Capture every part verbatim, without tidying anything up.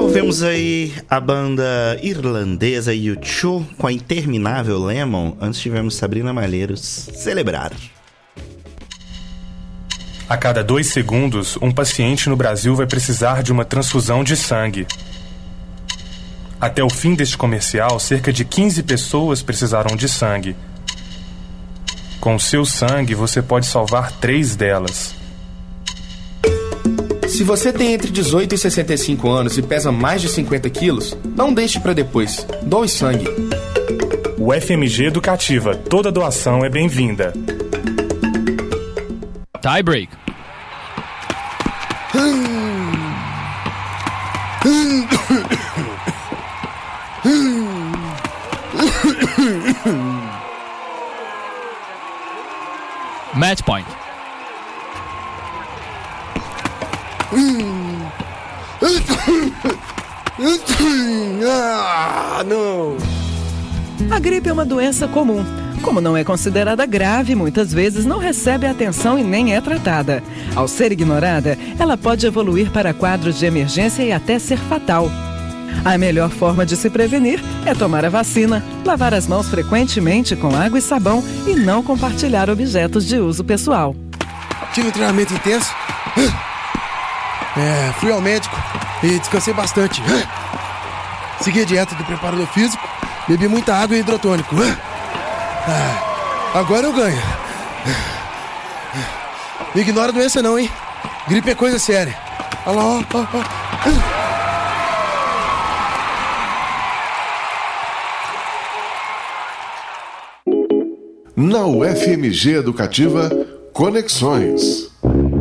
Ouvimos aí a banda irlandesa U dois com a interminável Lemon. Antes tivemos Sabrina Malheiros, Celebrar. A cada dois segundos, um paciente no Brasil vai precisar de uma transfusão de sangue. Até o fim deste comercial, cerca de quinze pessoas precisarão de sangue. Com o seu sangue, você pode salvar três delas. Se você tem entre dezoito e sessenta e cinco anos e pesa mais de cinquenta quilos, não deixe para depois. Doe sangue. O F M G Educativa. Toda doação é bem-vinda. Tie break. Match point. Ah, não. A gripe é uma doença comum. Como não é considerada grave, muitas vezes não recebe atenção e nem é tratada. Ao ser ignorada, ela pode evoluir para quadros de emergência e até ser fatal. A melhor forma de se prevenir é tomar a vacina, lavar as mãos frequentemente com água e sabão e não compartilhar objetos de uso pessoal. Tive um treinamento intenso. É, fui ao médico e descansei bastante. Segui a dieta do preparador físico, bebi muita água e hidrotônico. Agora eu ganho. Não ignora a doença não, hein? Gripe é coisa séria. Olha lá, ó, ó, ó. Na U F M G Educativa, Conexões.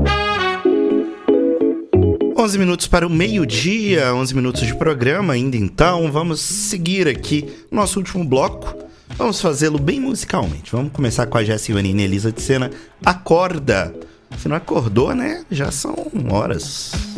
onze minutos para o meio-dia, onze minutos de programa ainda, então vamos seguir aqui nosso último bloco. Vamos fazê-lo bem musicalmente. Vamos começar com a Jéssica Ivanina e Elisa de Sena. Acorda. Se não acordou, né? Já são horas.